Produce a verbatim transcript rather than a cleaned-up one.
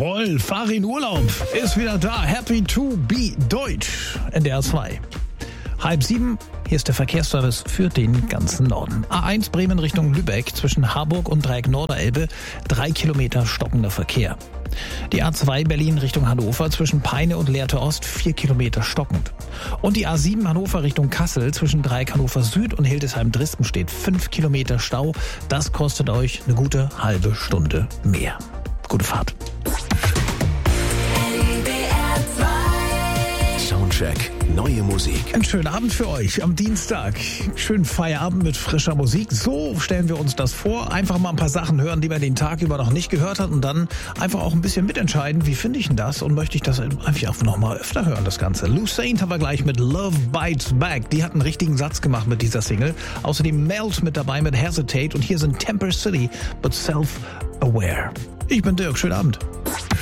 Jawohl, Farin Urlaub ist wieder da. Happy to be Deutsch. N D R zwei. Halb sieben, hier ist der Verkehrsservice für den ganzen Norden. A eins Bremen Richtung Lübeck zwischen Harburg und Dreieck Norderelbe, drei Kilometer stockender Verkehr. Die A zwei Berlin Richtung Hannover zwischen Peine und Lehrte Ost, vier Kilometer stockend. Und die A sieben Hannover Richtung Kassel zwischen Dreieck Hannover Süd und Hildesheim-Dresden steht fünf Kilometer Stau. Das kostet euch eine gute halbe Stunde mehr. Gute Fahrt. Soundcheck, neue Musik. Einen schönen Abend für euch am Dienstag. Schönen Feierabend mit frischer Musik. So stellen wir uns das vor. Einfach mal ein paar Sachen hören, die man den Tag über noch nicht gehört hat und dann einfach auch ein bisschen mitentscheiden, wie finde ich denn das und möchte ich das einfach noch mal öfter hören, das Ganze. Lou Saint haben wir gleich mit Love Bites Back. Die hat einen richtigen Satz gemacht mit dieser Single. Außerdem Melt mit dabei mit Hesitate und hier sind Temper City, but Self-Aware. Ich bin Dirk, schönen Abend.